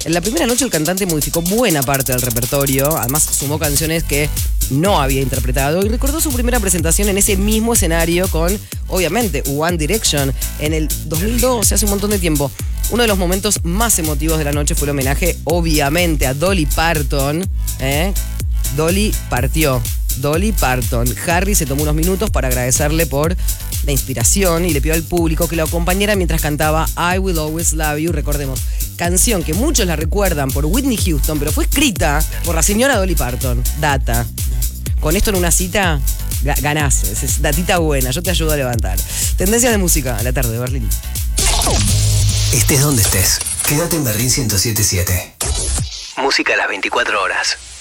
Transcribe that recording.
En la primera noche el cantante modificó buena parte del repertorio, además sumó canciones que no había interpretado y recordó su primera presentación en ese mismo escenario con, obviamente, One Direction en el 2002, hace un montón de tiempo. Uno de los momentos más emotivos de la noche fue el homenaje, obviamente, a Dolly Parton. Dolly partió. Dolly Parton. Harry se tomó unos minutos para agradecerle por la inspiración y le pidió al público que lo acompañara mientras cantaba I Will Always Love You. Recordemos, canción que muchos la recuerdan por Whitney Houston, pero fue escrita por la señora Dolly Parton. Data. Con esto en una cita ganás. Es datita buena. Yo te ayudo a levantar. Tendencias de música a la tarde, Berlín. Estés donde estés, quédate en Berlín 107.7. Música a las 24 horas.